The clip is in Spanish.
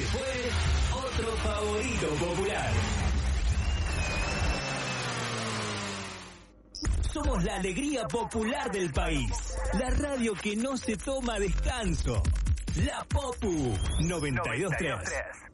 fue otro favorito popular. Somos la alegría popular del país. La radio que no se toma descanso. La Popu 92.3.